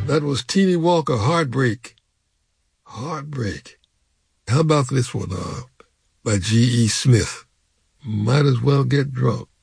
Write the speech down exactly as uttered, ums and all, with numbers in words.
That was Teeny Walker, Heartbreak. Heartbreak. How about this one, uh, by G E. Smith? Might as well get drunk.